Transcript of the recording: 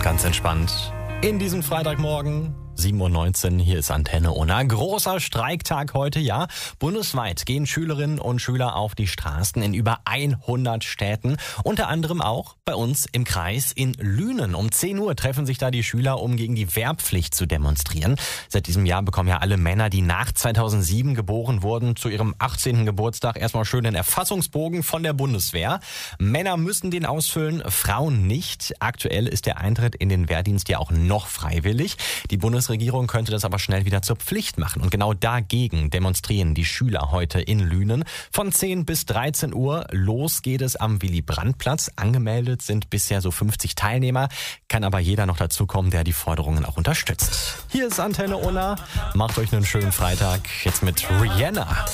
Ganz entspannt. In diesem Freitagmorgen, 7:19 Uhr, hier ist Antenne Unna. Großer Streiktag heute, ja. Bundesweit gehen Schülerinnen und Schüler auf die Straßen in über 100 Städten. Unter anderem auch bei uns im Kreis in Lünen. Um 10 Uhr treffen sich da die Schüler, um gegen die Wehrpflicht zu demonstrieren. Seit diesem Jahr bekommen ja alle Männer, die nach 2007 geboren wurden, zu ihrem 18. Geburtstag erstmal schön den Erfassungsbogen von der Bundeswehr. Männer müssen den ausfüllen, Frauen nicht. Aktuell ist der Eintritt in den Wehrdienst ja auch noch freiwillig. Die Bundesregierung könnte das aber schnell wieder zur Pflicht machen. Und genau dagegen demonstrieren die Schüler heute in Lünen. Von 10 bis 13 Uhr los geht es am Willy-Brandt-Platz. Angemeldet sind bisher so 50 Teilnehmer. Kann aber jeder noch dazukommen, der die Forderungen auch unterstützt. Hier ist Antenne Unna. Macht euch einen schönen Freitag. Jetzt mit Rihanna.